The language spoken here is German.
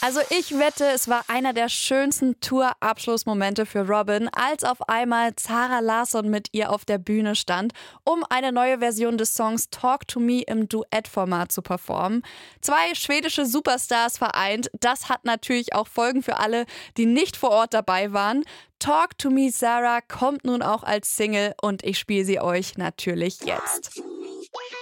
Also ich wette, es war einer der schönsten Tour-Abschlussmomente für Robyn, als auf einmal Zara Larsson mit ihr auf der Bühne stand, um eine neue Version des Songs Talk to Me im Duettformat zu performen. 2 schwedische Superstars vereint, das hat natürlich auch Folgen für alle, die nicht vor Ort dabei waren. Talk to Me Zara kommt nun auch als Single und ich spiele sie euch natürlich jetzt.